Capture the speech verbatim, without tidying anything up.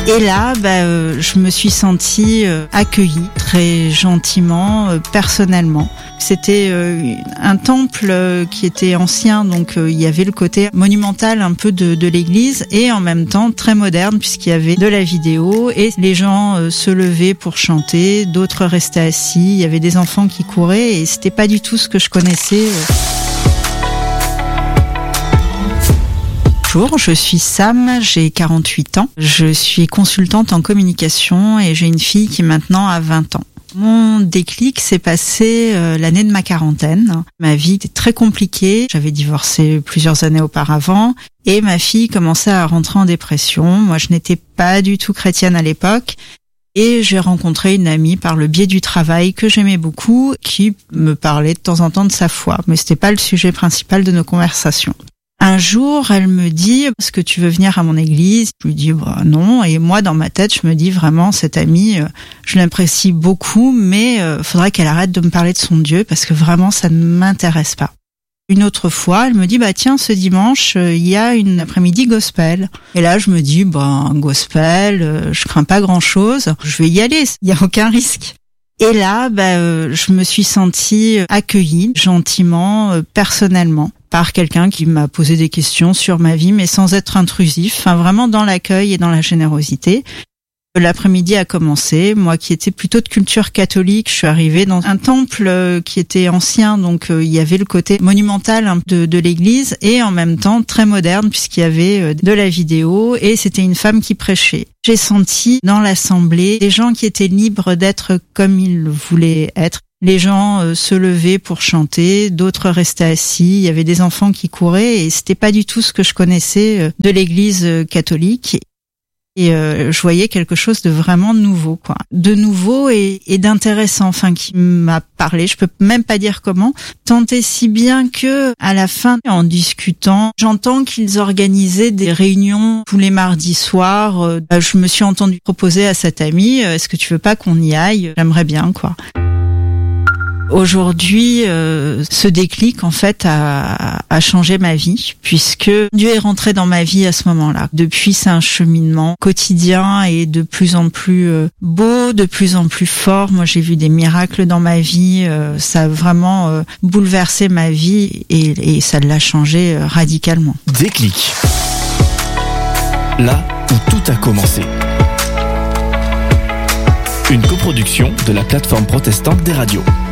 Et là, bah, euh, je me suis sentie euh, accueillie très gentiment, euh, personnellement. C'était euh, un temple euh, qui était ancien, donc euh, il y avait le côté monumental un peu de, de l'église et en même temps très moderne puisqu'il y avait de la vidéo et les gens euh, se levaient pour chanter, d'autres restaient assis, il y avait des enfants qui couraient et c'était pas du tout ce que je connaissais. Bonjour, je suis Sam, j'ai quarante-huit ans. Je suis consultante en communication et j'ai une fille qui maintenant a vingt ans. Mon déclic s'est passé euh, l'année de ma quarantaine. Ma vie était très compliquée. J'avais divorcé plusieurs années auparavant et ma fille commençait à rentrer en dépression. Moi, je n'étais pas du tout chrétienne à l'époque. Et j'ai rencontré une amie par le biais du travail que j'aimais beaucoup, qui me parlait de temps en temps de sa foi. Mais c'était pas le sujet principal de nos conversations. Un jour, elle me dit « Est-ce que tu veux venir à mon église ?» Je lui dis bah, « Non ». Et moi, dans ma tête, je me dis vraiment, cette amie, euh, je l'apprécie beaucoup, mais euh, faudrait qu'elle arrête de me parler de son Dieu parce que vraiment, ça ne m'intéresse pas. Une autre fois, elle me dit « Bah tiens, ce dimanche, il euh, y a une après-midi gospel. » Et là, je me dis « Bah, gospel, euh, je crains pas grand-chose, je vais y aller, il y a aucun risque. » Et là, bah, euh, je me suis sentie accueillie gentiment, euh, personnellement, par quelqu'un qui m'a posé des questions sur ma vie, mais sans être intrusif, enfin vraiment dans l'accueil et dans la générosité. L'après-midi a commencé. Moi qui étais plutôt de culture catholique, je suis arrivée dans un temple qui était ancien, donc euh, il y avait le côté monumental de, de l'église et en même temps très moderne puisqu'il y avait de la vidéo et c'était une femme qui prêchait. J'ai senti dans l'assemblée des gens qui étaient libres d'être comme ils voulaient être. Les gens euh, se levaient pour chanter, d'autres restaient assis, il y avait des enfants qui couraient et c'était pas du tout ce que je connaissais euh, de l'église euh, catholique. Et euh, je voyais quelque chose de vraiment nouveau, quoi. De nouveau et, et d'intéressant, enfin, qui m'a parlé. Je peux même pas dire comment. Tant et si bien que, à la fin, en discutant, j'entends qu'ils organisaient des réunions tous les mardis soirs. Euh, je me suis entendue proposer à cette amie, euh, est-ce que tu veux pas qu'on y aille ? J'aimerais bien, quoi. Aujourd'hui, euh, ce déclic, en fait, a, a changé ma vie, puisque Dieu est rentré dans ma vie à ce moment-là. Depuis, c'est un cheminement quotidien et de plus en plus euh, beau, de plus en plus fort. Moi, j'ai vu des miracles dans ma vie. Euh, ça a vraiment euh, bouleversé ma vie et, et ça l'a changé euh, radicalement. Déclic. Là où tout a commencé. Une coproduction de la plateforme protestante des radios.